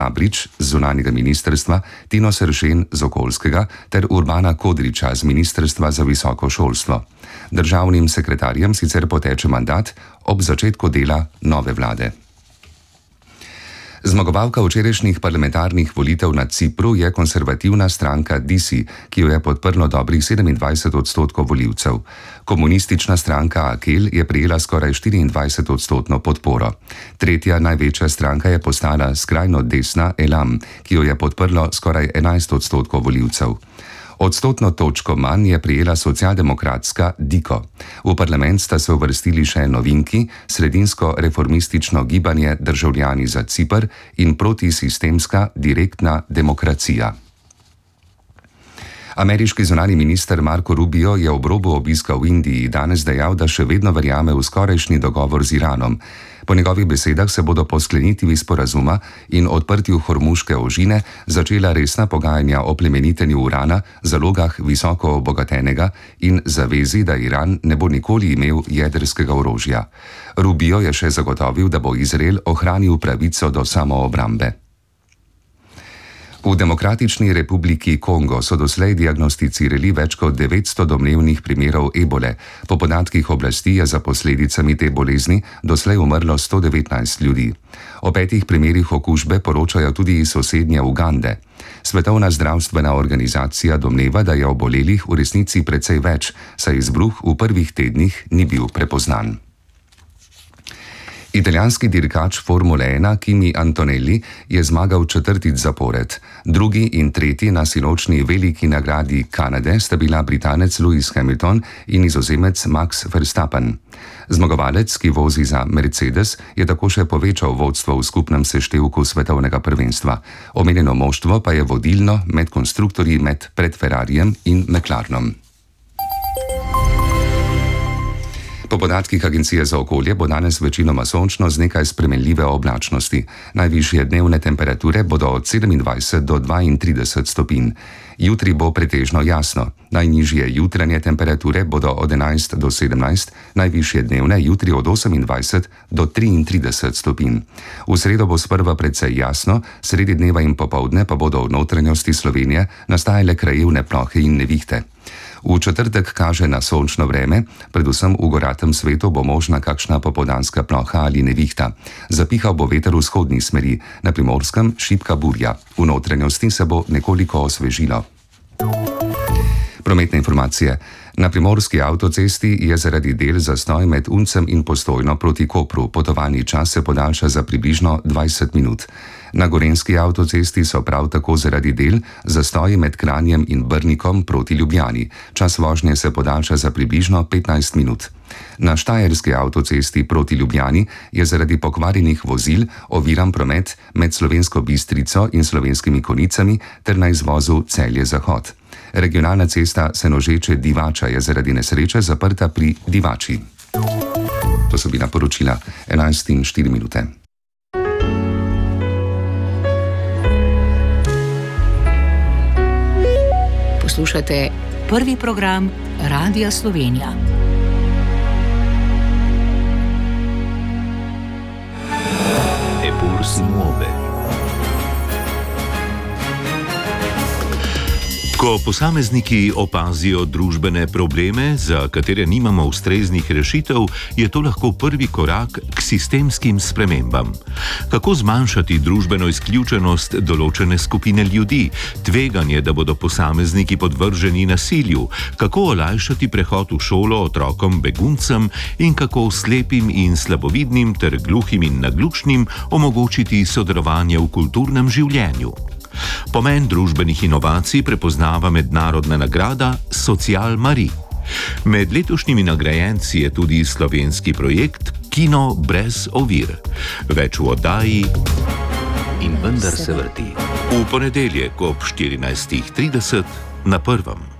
Abrič z zunanjega ministrstva, Tino Sršen z okoljskega ter Urbana Kodriča z ministrstva za visoko šolstvo. Državnim sekretarjem sicer poteče mandat ob začetku dela nove vlade. Zmagovalka včerajšnjih parlamentarnih volitev na Cipru je konservativna stranka DISI, ki jo je podprlo dobrih 27% volivcev. Komunistična stranka AKEL je prejela skoraj 24% podporo. Tretja največja stranka je postala skrajno desna ELAM, ki jo je podprlo skoraj 11% volivcev. Odstotno točko manj je prejela socialdemokratska DIKO. V parlament sta se uvrstili še novinki, sredinsko reformistično gibanje Državljani za Ciper in protisistemska direktna demokracija. Ameriški zunanji minister Marco Rubio je ob robu obiska v Indiji danes dejal, da še vedno verjame v skorajšnji dogovor z Iranom. Po njegovih besedah se bodo po sklenitvi sporazuma in odprtju Hormuške ožine začela resna pogajanja o plemenitenju urana, zalogah visoko obogatenega in zavezi, da Iran ne bo nikoli imel jedrskega orožja. Rubio je še zagotovil, da bo Izrael ohranil pravico do samoobrambe. V Demokratični republiki Kongo so doslej diagnosticirali več kot 900 domnevnih primerov ebole. Po podatkih oblasti je za posledicami te bolezni doslej umrlo 119 ljudi. O 5 primerih okužbe poročajo tudi iz sosednje Ugande. Svetovna zdravstvena organizacija domneva, da je obolelih v resnici precej več, saj izbruh v prvih tednih ni bil prepoznan. Italijanski dirkač Formule 1 Kimi Antonelli je zmagal 4. zapored. Drugi in tretji na sinočni veliki nagradi Kanade sta bila Britanec Lewis Hamilton in Nizozemec Max Verstappen. Zmagovalec, ki vozi za Mercedes, je tako še povečal vodstvo v skupnem seštevku svetovnega prvenstva. Omenjeno moštvo pa je vodilno med konstruktorji pred Ferrarijem in McLarenom. Po podatkih Agencije za okolje bo danes večinoma sončno z nekaj spremenljive oblačnosti. Najvišje dnevne temperature bodo od 27 do 32 stopinj. Jutri bo pretežno jasno. Najnižje jutranje temperature bodo od 11 do 17, najvišje dnevne jutri od 28 do 33 stopinj. V sredo bo sprva precej jasno, sredi dneva in popoldne pa bodo v notranjosti Slovenije nastajale krajevne plohe in nevihte. V četrtek kaže na sončno vreme, predvsem v goratem svetu bo možna kakšna popoldanska ploha ali nevihta. Zapihal bo veter v vzhodni smeri, na Primorskem šibka burja. V notranjosti se bo nekoliko osvežilo. Prometne informacije. Na primorski avtocesti je zaradi del zastoj med Uncem in Postojno proti Kopru. Potovalni čas se podaljša za približno 20 minut. Na gorenjski avtocesti so prav tako zaradi del zastoji med Kranjem in Brnikom proti Ljubljani. Čas vožnje se podaljša za približno 15 minut. Na štajerski avtocesti proti Ljubljani je zaradi pokvarjenih vozil oviran promet med Slovensko Bistrico in Slovenskimi Konicami ter na izvozu Celje-Zahod. Regionalna cesta Senožeče-Divača je zaradi nesreče zaprta pri Divači. To so bila poročila 11:04. Poslušate prvi program Radia Slovenija. Eppur si muove. Ko posamezniki opazijo družbene probleme, za katere nimamo ustreznih rešitev, je to lahko prvi korak k sistemskim spremembam. Kako zmanjšati družbeno izključenost določene skupine ljudi, tveganje, da bodo posamezniki podvrženi nasilju, kako olajšati prehod v šolo otrokom beguncem in kako slepim in slabovidnim ter gluhim in naglušnim omogočiti sodelovanje v kulturnem življenju. Pomen družbenih inovacij prepoznava mednarodna nagrada Social Marie. Med letošnjimi nagrajenci je tudi slovenski projekt Kino brez ovir. Več v oddaji In vendar se vrti. V ponedeljek ob 14:30 na Prvem.